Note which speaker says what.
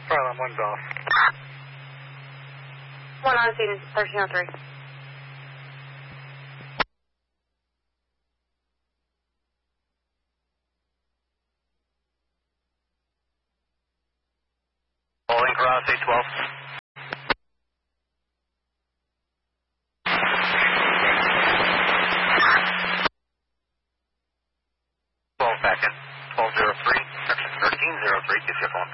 Speaker 1: Alarm 1's off.
Speaker 2: 1 on scene, 1303.
Speaker 1: Calling cross 812. 12 back in. 1203, section 1303, get your phone.